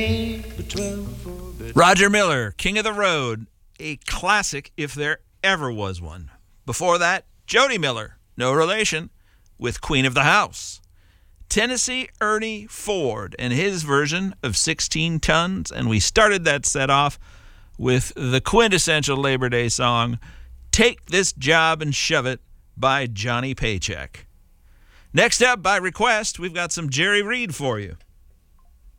Roger Miller, King of the Road, a classic if there ever was one. Before that, Jody Miller, no relation, with Queen of the House. Tennessee Ernie Ford and his version of 16 Tons, and we started that set off with the quintessential Labor Day song, Take This Job and Shove It by Johnny Paycheck. Next up, by request, we've got some Jerry Reed for you.